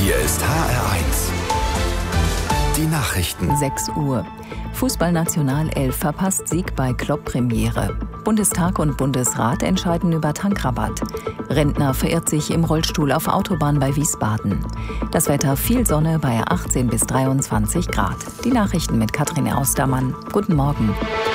Hier ist HR1. Die Nachrichten. 6 Uhr. Fußballnationalelf verpasst Sieg bei Klopp-Premiere. Bundestag und Bundesrat entscheiden über Tankrabatt. Rentner verirrt sich im Rollstuhl auf Autobahn bei Wiesbaden. Das Wetter: viel Sonne bei 18 bis 23 Grad. Die Nachrichten mit Katrin Austermann. Guten Morgen.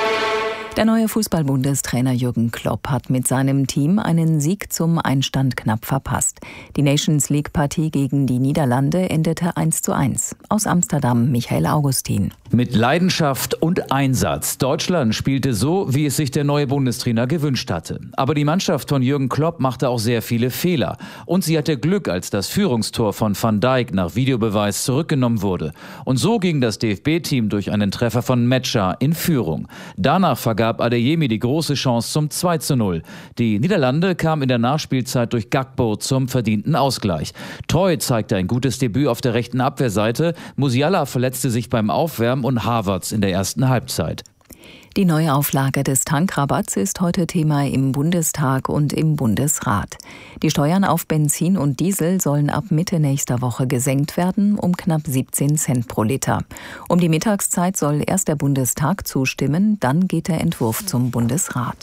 Der neue Fußball-Bundestrainer Jürgen Klopp hat mit seinem Team einen Sieg zum Einstand knapp verpasst. Die Nations-League-Partie gegen die Niederlande endete 1:1. Aus Amsterdam Michael Augustin. Mit Leidenschaft und Einsatz. Deutschland spielte so, wie es sich der neue Bundestrainer gewünscht hatte. Aber die Mannschaft von Jürgen Klopp machte auch sehr viele Fehler. Und sie hatte Glück, als das Führungstor von Van Dijk nach Videobeweis zurückgenommen wurde. Und so ging das DFB-Team durch einen Treffer von Metscher in Führung. Danach vergab Adeyemi die große Chance zum 2:0. Die Niederlande kam in der Nachspielzeit durch Gakpo zum verdienten Ausgleich. Troy zeigte ein gutes Debüt auf der rechten Abwehrseite. Musiala verletzte sich beim Aufwärmen und Havertz in der ersten Halbzeit. Die neue Auflage des Tankrabatts ist heute Thema im Bundestag und im Bundesrat. Die Steuern auf Benzin und Diesel sollen ab Mitte nächster Woche gesenkt werden, um knapp 17 Cent pro Liter. Um die Mittagszeit soll erst der Bundestag zustimmen, dann geht der Entwurf zum Bundesrat.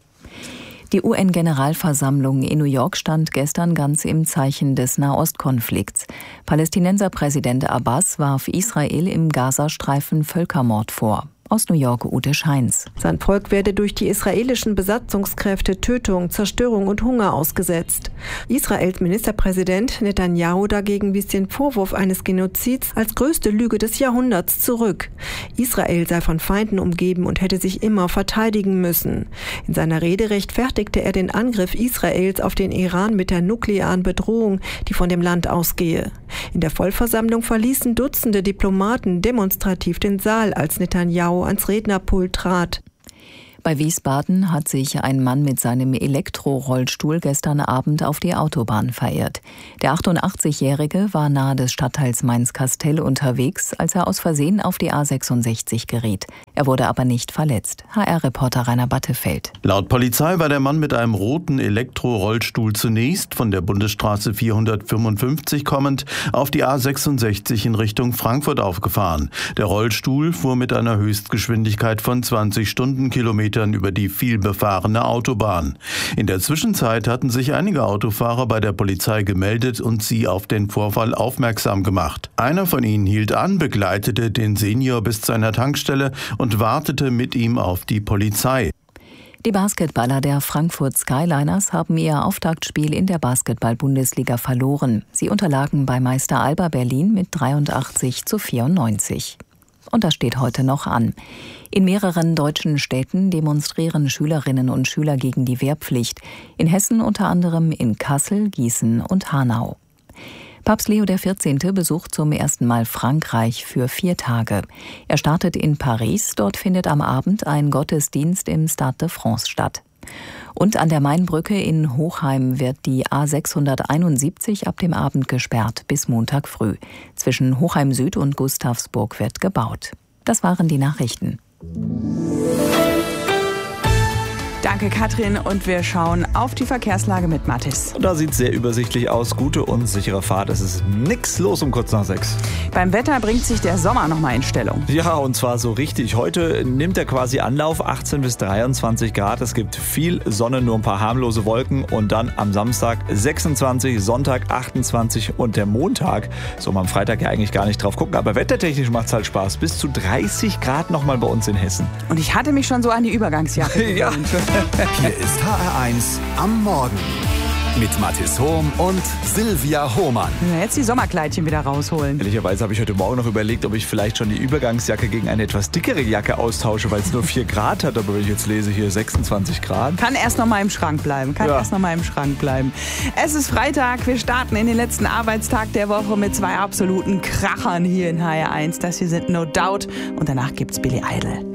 Die UN-Generalversammlung in New York stand gestern ganz im Zeichen des Nahostkonflikts. Palästinenserpräsident Abbas warf Israel im Gazastreifen Völkermord vor. Aus New York Ute Scheins. Sein Volk werde durch die israelischen Besatzungskräfte Tötung, Zerstörung und Hunger ausgesetzt. Israels Ministerpräsident Netanyahu dagegen wies den Vorwurf eines Genozids als größte Lüge des Jahrhunderts zurück. Israel sei von Feinden umgeben und hätte sich immer verteidigen müssen. In seiner Rede rechtfertigte er den Angriff Israels auf den Iran mit der nuklearen Bedrohung, die von dem Land ausgehe. In der Vollversammlung verließen Dutzende Diplomaten demonstrativ den Saal, als Netanyahu ans Rednerpult trat. Bei Wiesbaden hat sich ein Mann mit seinem Elektrorollstuhl gestern Abend auf die Autobahn verirrt. Der 88-Jährige war nahe des Stadtteils Mainz-Kastell unterwegs, als er aus Versehen auf die A66 geriet. Er wurde aber nicht verletzt. HR-Reporter Rainer Battefeld. Laut Polizei war der Mann mit einem roten Elektrorollstuhl zunächst von der Bundesstraße 455 kommend auf die A66 in Richtung Frankfurt aufgefahren. Der Rollstuhl fuhr mit einer Höchstgeschwindigkeit von 20 Stundenkilometern über die vielbefahrene Autobahn. In der Zwischenzeit hatten sich einige Autofahrer bei der Polizei gemeldet und sie auf den Vorfall aufmerksam gemacht. Einer von ihnen hielt an, begleitete den Senior bis zu einer Tankstelle und wartete mit ihm auf die Polizei. Die Basketballer der Frankfurt Skyliners haben ihr Auftaktspiel in der Basketball-Bundesliga verloren. Sie unterlagen bei Meister Alba Berlin mit 83:94. Und das steht heute noch an. In mehreren deutschen Städten demonstrieren Schülerinnen und Schüler gegen die Wehrpflicht. In Hessen unter anderem in Kassel, Gießen und Hanau. Papst Leo XIV. Besucht zum ersten Mal Frankreich für 4 Tage. Er startet in Paris. Dort findet am Abend ein Gottesdienst im Stade de France statt. Und an der Mainbrücke in Hochheim wird die A671 ab dem Abend gesperrt bis Montag früh. Zwischen Hochheim Süd und Gustavsburg wird gebaut. Das waren die Nachrichten. Danke, Katrin. Und wir schauen auf die Verkehrslage mit Mathis. Da sieht es sehr übersichtlich aus. Gute und sichere Fahrt. Es ist nix los um kurz nach 6. Beim Wetter bringt sich der Sommer nochmal in Stellung. Ja, und zwar so richtig. Heute nimmt er quasi Anlauf, 18 bis 23 Grad. Es gibt viel Sonne, nur ein paar harmlose Wolken. Und dann am Samstag 26, Sonntag 28 und der Montag. Soll man am Freitag ja eigentlich gar nicht drauf gucken. Aber wettertechnisch macht es halt Spaß. Bis zu 30 Grad nochmal bei uns in Hessen. Und ich hatte mich schon so an die Übergangsjacke ja. Hier ist HR1 am Morgen mit Mathis Hohm und Silvia Hohmann. Jetzt die Sommerkleidchen wieder rausholen. Ehrlicherweise habe ich heute Morgen noch überlegt, ob ich vielleicht schon die Übergangsjacke gegen eine etwas dickere Jacke austausche, weil es nur 4 Grad hat. Aber wenn ich jetzt lese, hier 26 Grad. Kann erst noch mal im Schrank bleiben. Es ist Freitag. Wir starten in den letzten Arbeitstag der Woche mit 2 absoluten Krachern hier in HR1. Das hier sind No Doubt. Und danach gibt's Billy Idol.